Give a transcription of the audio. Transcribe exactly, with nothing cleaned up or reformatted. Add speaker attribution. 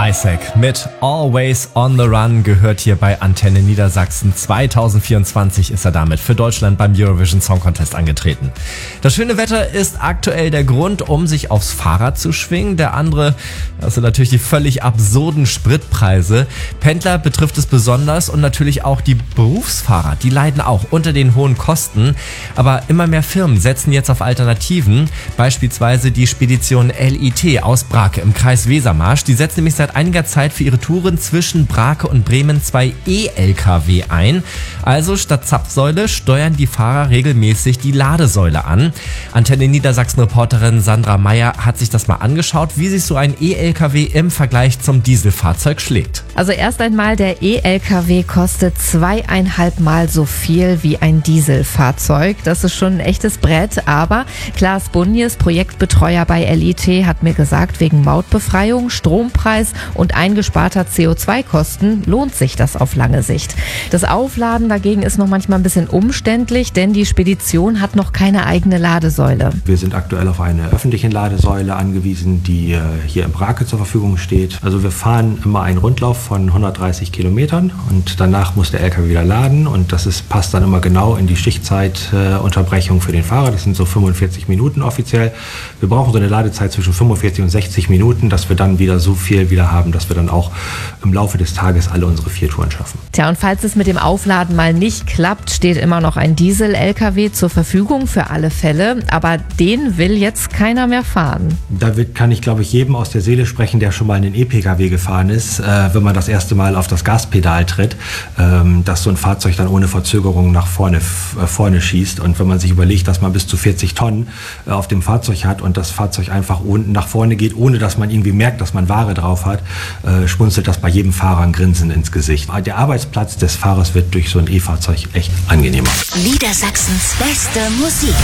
Speaker 1: Isaac mit Always on the Run gehört hier bei Antenne Niedersachsen. zwanzig vierundzwanzig ist er damit für Deutschland beim Eurovision Song Contest angetreten. Das schöne Wetter ist aktuell der Grund, um sich aufs Fahrrad zu schwingen. Der andere, das sind natürlich die völlig absurden Spritpreise. Pendler betrifft es besonders und natürlich auch die Berufsfahrer. Die leiden auch unter den hohen Kosten. Aber immer mehr Firmen setzen jetzt auf Alternativen. Beispielsweise die Spedition L I T aus Brake im Kreis Wesermarsch. Die setzt nämlich seit einiger Zeit für ihre Touren zwischen Brake und Bremen zwei E-L K W ein. Also statt Zapfsäule steuern die Fahrer regelmäßig die Ladesäule an. Antenne Niedersachsen-Reporterin Sandra Meyer hat sich das mal angeschaut, wie sich so ein E-L K W im Vergleich zum Dieselfahrzeug schlägt.
Speaker 2: Also erst einmal, der E-L K W kostet zweieinhalb Mal so viel wie ein Dieselfahrzeug. Das ist schon ein echtes Brett, aber Klaas Bunjes, Projektbetreuer bei L I T, hat mir gesagt, wegen Mautbefreiung, Strompreis und eingesparter C O zwei Kosten lohnt sich das auf lange Sicht. Das Aufladen dagegen ist noch manchmal ein bisschen umständlich, denn die Spedition hat noch keine eigene Ladesäule.
Speaker 3: Wir sind aktuell auf eine öffentliche Ladesäule angewiesen, die hier in Brake zur Verfügung steht. Also wir fahren immer einen Rundlauf von hundertdreißig Kilometern und danach muss der L K W wieder laden und das ist, passt dann immer genau in die Schichtzeitunterbrechung für den Fahrer. Das sind so fünfundvierzig Minuten offiziell. Wir brauchen so eine Ladezeit zwischen fünfundvierzig und sechzig Minuten, dass wir dann wieder so viel wieder haben, dass wir dann auch im Laufe des Tages alle unsere vier Touren schaffen.
Speaker 2: Tja, und falls es mit dem Aufladen mal nicht klappt, steht immer noch ein Diesel-L K W zur Verfügung für alle Fälle, aber den will jetzt keiner mehr fahren.
Speaker 3: Da wird, kann ich, glaube ich, jedem aus der Seele sprechen, der schon mal einen E P K W gefahren ist, äh, wenn man das erste Mal auf das Gaspedal tritt, ähm, dass so ein Fahrzeug dann ohne Verzögerung nach vorne, äh, vorne schießt. Und wenn man sich überlegt, dass man bis zu vierzig Tonnen äh, auf dem Fahrzeug hat und das Fahrzeug einfach unten nach vorne geht, ohne dass man irgendwie merkt, dass man Ware drauf hat, äh, schmunzelt das bei jedem Fahrer ein Grinsen ins Gesicht. Der Arbeitsplatz des Fahrers wird durch so ein E-Fahrzeug echt angenehmer.
Speaker 4: Niedersachsens beste Musik.